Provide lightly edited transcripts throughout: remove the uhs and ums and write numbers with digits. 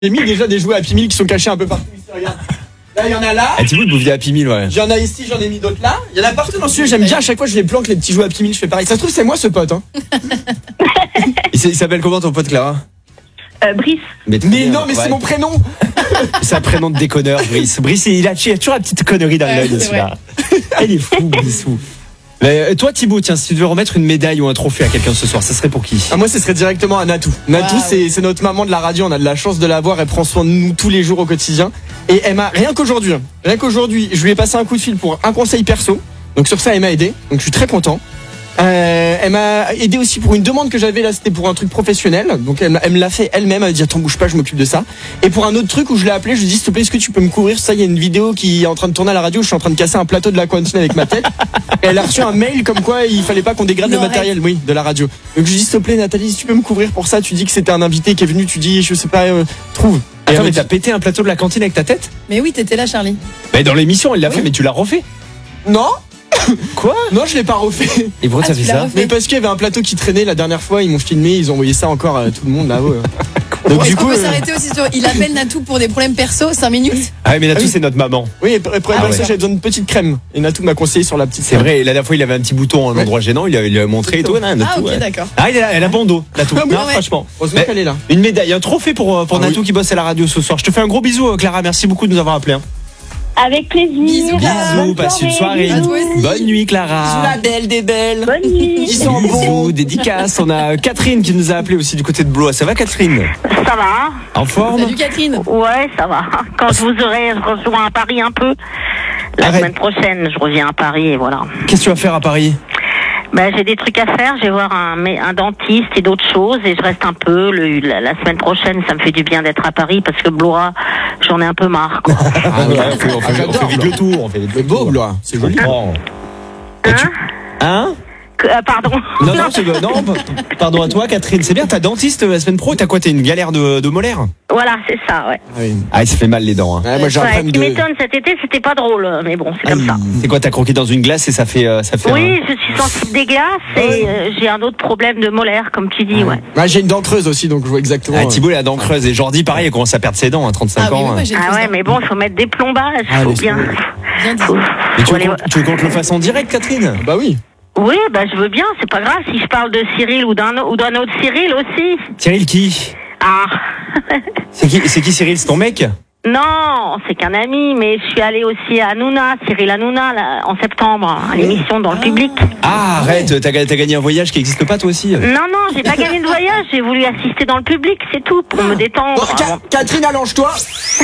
J'ai mis déjà des jouets Happy Meal qui sont cachés un peu partout ici, regarde. Là, il y en a là. Ah, Thibaut, il bouffe des Happy Meal, ouais. J'en ai ici, j'en ai mis d'autres là. Il y en a partout dans ce studio. J'aime bien à chaque fois je les planque les petits jouets Happy Meal. Je fais pareil. Ça se trouve c'est moi ce pote. Hein. Il s'appelle comment ton pote, Clara? Brice. Mais non, mais c'est mon prénom. C'est un prénom de déconneur, Brice. Brice, il a toujours la petite connerie dans l'œil aussi là. Il est fou, Brissou. Mais toi, Thibaut, tiens, si tu devais remettre une médaille ou un trophée à quelqu'un ce soir, ça serait pour qui? Moi, ce serait directement à Natou. Natou, c'est notre maman de la radio. On a de la chance de la voir. Elle prend soin de nous tous les jours au quotidien. Et elle m'a rien qu'aujourd'hui, je lui ai passé un coup de fil pour un conseil perso. Donc sur ça, elle m'a aidé. Donc je suis très content. Elle m'a aidé aussi pour une demande que j'avais là, c'était pour un truc professionnel. Donc elle me l'a fait elle-même, elle m'a dit attends bouge pas, je m'occupe de ça. Et pour un autre truc où je l'ai appelé, je lui ai dit s'il te plaît, est-ce que tu peux me couvrir ça? Il y a une vidéo qui est en train de tourner à la radio, je suis en train de casser un plateau de la cantine avec ma tête. Et elle a reçu un mail comme quoi il fallait pas qu'on dégrade le matériel, oui, de la radio. Donc je lui ai dit s'il te plaît Nathalie, si tu peux me couvrir pour ça, tu dis que c'était un invité qui est venu, tu dis je sais pas, trouve. Et attends, mais t'as pété un plateau de la cantine avec ta tête? Mais oui, t'étais là, Charlie. Mais dans l'émission, elle l'a fait, mais tu l'as refait? Non. Quoi? Non, je l'ai pas refait. Et pourquoi t'as fait ça? Mais parce qu'il y avait un plateau qui traînait la dernière fois, ils m'ont filmé, ils ont envoyé ça encore à tout le monde là-haut. Donc du coup, on peut s'arrêter aussi sur il appelle Natou pour des problèmes perso, 5 minutes. Ah oui, mais Natou, c'est notre maman. Oui, pour problème perso, j'avais besoin d'une petite crème. Et Natou m'a conseillé sur la petite. C'est vrai, la dernière fois, il avait un petit bouton à un endroit gênant, il lui a montré et tout. Ok, d'accord. Ah, elle a bon dos, Natou. Non, franchement. Heureusement qu'elle est là. Une médaille, un trophée pour Natou qui bosse à la radio ce soir. Je te fais un gros bisou, Clara. Merci beaucoup de nous avoir appelés. Avec plaisir. Bisous, passe une soirée. Bonne nuit, Clara. Bisous la belle des belles. Bonne nuit. Bisous, dédicace. On a Catherine qui nous a appelé aussi du côté de Blois. Ça va, Catherine? Ça va. En forme? Salut, Catherine. Ouais, ça va. Quand je vous aurai, je rejoins à Paris un peu. La semaine prochaine, je reviens à Paris et voilà. Qu'est-ce que tu vas faire à Paris? J'ai des trucs à faire, je vais voir un dentiste et d'autres choses et je reste un peu. La semaine prochaine, ça me fait du bien d'être à Paris parce que Blois, j'en ai un peu marre, quoi. On fait vite le tour. C'est beau, Blois. C'est joli. Hein? Pardon. Non, pardon à toi, Catherine. C'est bien, t'as dentiste la semaine pro. T'as quoi? T'as une galère de molaire? Voilà, c'est ça, ouais. Ah, ça fait mal les dents. Hein. Ouais, moi, j'ai un problème ce qui m'étonne cet été, c'était pas drôle, mais bon, c'est comme ça. C'est quoi? T'as croqué dans une glace et ça fait. Oui, je suis sensible des glaces et j'ai un autre problème de molaire, comme tu dis, ouais. J'ai une dent creuse aussi, donc je vois exactement. Ah, Thibaut, il a la dent creuse. Et Jordi, pareil, il commence à perdre ses dents à 35 ans. Mais bon, il faut mettre des plombages, faut bien. Tu veux qu'on te le fasse en direct, Catherine? Bah oui. Oui, je veux bien, c'est pas grave si je parle de Cyril ou d'un autre Cyril aussi. Cyril qui? Ah. C'est qui Cyril? C'est ton mec? Non, c'est qu'un ami, mais je suis allée aussi à Hanouna, Cyril Hanouna, là, en septembre, à l'émission dans le public. Ah, arrête, t'as gagné un voyage qui n'existe pas toi aussi? Non, j'ai pas gagné de voyage, j'ai voulu assister dans le public, c'est tout, pour me détendre. Bon, Catherine, allonge-toi.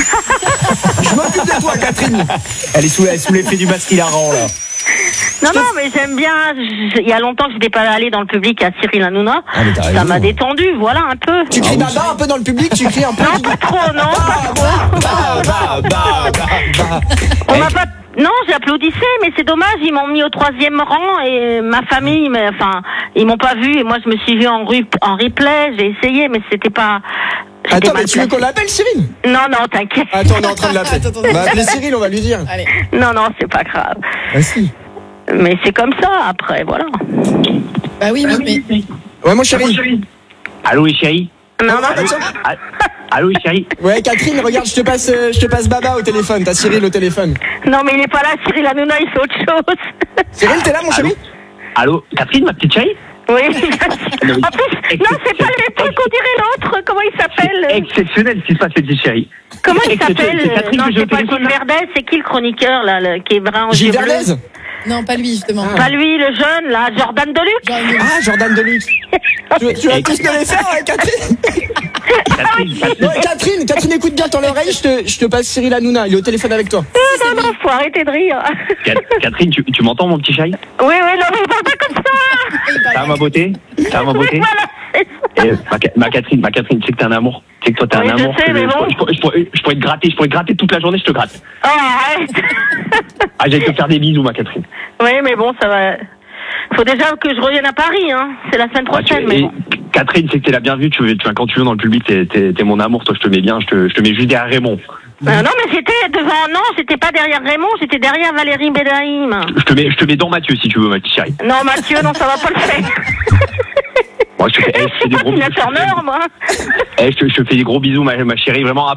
Je m'occupe de toi, Catherine. Elle est sous l'effet du masque hilarant, là. Non, mais j'aime bien. Il y a longtemps que je n'étais pas allée dans le public à Cyril Hanouna. Ça m'a détendu, voilà un peu. Tu cries baba un peu dans le public, tu cries un peu. Non, pas trop, non, pas trop. On m'a pas. Non, j'ai applaudissé, mais c'est dommage, ils m'ont mis au 3e rang et ma famille, ils m'ont pas vu et moi je me suis vue en replay, j'ai essayé, mais c'était pas. Attends, mais tu veux qu'on l'appelle Cyril? Non, t'inquiète. Attends, on est en train de l'appeler. On va appeler Cyril, on va lui dire. Allez. Non, c'est pas grave. Ah si. Mais c'est comme ça, après, voilà. Bah oui, mais... Ouais, mon chéri. Allô, chérie? Non. Allô, chérie? Ouais, Catherine, regarde, je te passe Baba au téléphone. T'as Cyril au téléphone. Non, mais il est pas là, Cyril Hanouna, il fait autre chose. Cyril, t'es là, mon chéri? Allô, Catherine, ma petite chérie? Oui. En plus, non, c'est pas le même truc, on dirait l'autre. Comment il s'appelle? Exceptionnel ce qui se passe, petite chérie. Comment il s'appelle? Catherine Non, que j'ai au c'est pas téléphone, Gilles Verdez, c'est qui le chroniqueur, là, qui est brun aux Gilles yeux bleus? Verdez? Non, pas lui, justement. Pas lui, le jeune, là, Jordan Deluxe. Ah, Jordan Deluxe. Tu vas tous me les faire, Catherine? Catherine, écoute bien dans l'oreille, je te passe Cyril Hanouna, il est au téléphone avec toi. Non, faut arrêter de rire. Catherine, tu m'entends, mon petit chéri? Oui, non, mais parle pas comme ça. Ça va, ma beauté? Ma Catherine, tu sais que t'es un amour. Tu sais que toi, t'es un amour. Je sais, mais bon. Je pourrais te gratter toute la journée, je te gratte. Oh, arrête. J'allais te faire des bisous, ma Catherine. Oui, mais bon, ça va. Faut déjà que je revienne à Paris, hein. C'est la semaine prochaine, mais bon. Catherine, c'est que t'es la bienvenue. Quand tu veux dans le public, t'es mon amour. Toi, je te mets bien. Je te mets juste derrière Raymond. Non, mais j'étais devant. Non, j'étais pas derrière Raymond. J'étais derrière Valérie Bédaïm. Je te mets dans Mathieu si tu veux, ma petite chérie. Non, Mathieu, non, ça va pas le faire. Moi, je te fais des gros bisous. Tina Turner, moi. Je te fais des gros bisous, ma chérie. Vraiment,